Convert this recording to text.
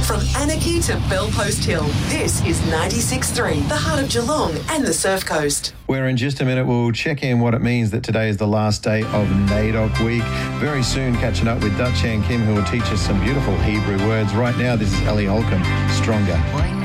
From Anarchy to Bellpost Hill, this is 96.3, the heart of Geelong and the Surf Coast. Where in just a minute we'll check in what it means that today is the last day of NAIDOC week. Very soon catching up with Dutch Chan Kim, who will teach us some beautiful Hebrew words. Right now, this is Ellie Holcomb, Stronger.